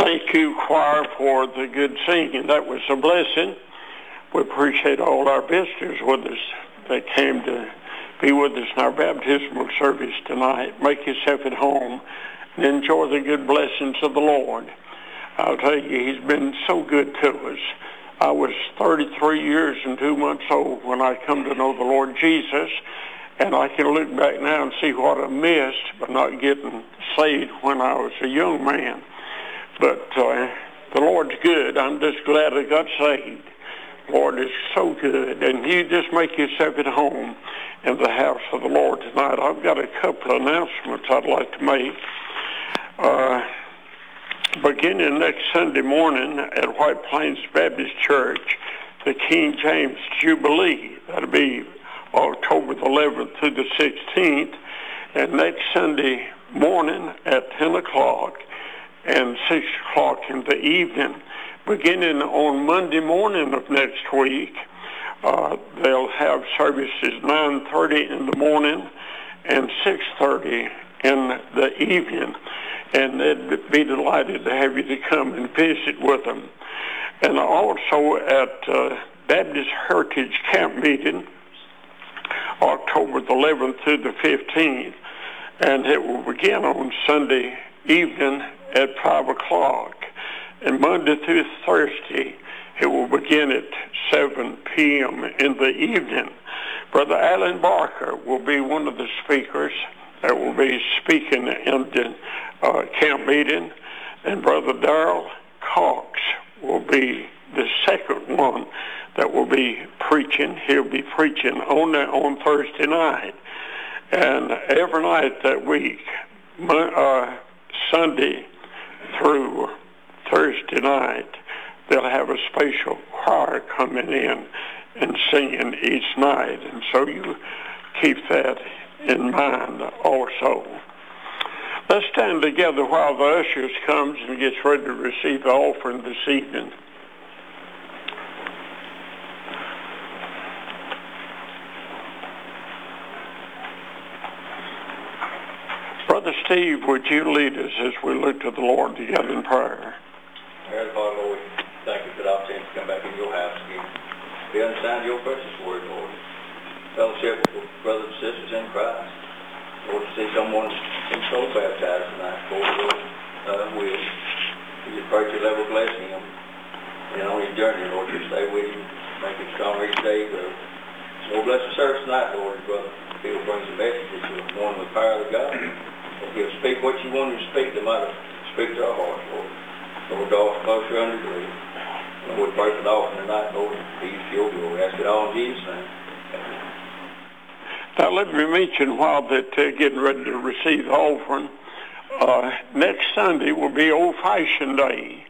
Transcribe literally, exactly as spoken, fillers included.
thank you, choir, for the good singing. That was a blessing. We appreciate all our visitors with us that came to be with us in our baptismal service tonight. Make yourself at home and enjoy the good blessings of the Lord. I'll tell you, he's been so good to us. I was thirty-three years and two months old when I come to know the Lord Jesus, and I can look back now and see what I missed by not getting saved when I was a young man. But uh, the Lord's good. I'm just glad I got saved. The Lord is so good. And you just make yourself at home in the house of the Lord tonight. I've got a couple of announcements I'd like to make. Uh, beginning next Sunday morning at White Plains Baptist Church, the King James Jubilee. That'll be October the eleventh through the sixteenth. And next Sunday morning at ten o'clock and six o'clock in the evening. Beginning on Monday morning of next week, uh, they'll have services nine thirty in the morning and six thirty in the evening. And they'd be delighted to have you to come and visit with them. And also at uh, Baptist Heritage Camp Meeting, October the eleventh through the fifteenth. And it will begin on Sunday evening at five o'clock. And Monday through Thursday, it will begin at seven p.m. in the evening. Brother Alan Barker will be one of the speakers that will be speaking in the uh, camp meeting. And Brother Darrell Cox will be the second one that will be preaching. He'll be preaching on, the, on Thursday night. And every night that week, uh, Sunday through Thursday night, they'll have a special choir coming in and singing each night. And so you keep that in mind also. Let's stand together while the ushers comes and gets ready to receive the offering this evening. Brother Steve, would you lead us as we look to the Lord together in prayer? Heavenly Father, Lord, thank you for the opportunity to come back into your house again. We understand your precious word, Lord. Fellowship with brothers and sisters in Christ. Lord, to see someone in soul baptized tonight, Lord, Lord, uh, will. We just pray your level blessing him. And on his journey, Lord, you stay with him, make him stronger each day. Lord, Lord bless the service tonight, Lord, brother. He'll bring the message that you're one with the power of God. If he'll speak what you want him to speak, they might speak to our hearts, Lord. Lord, draw us closer under the lead. And we pray for the offering tonight, Lord. Peace, your glory. Ask it all in Jesus' name. Amen. Now let me mention while that uh, getting ready to receive the offering, uh, next Sunday will be Old Fashioned Day.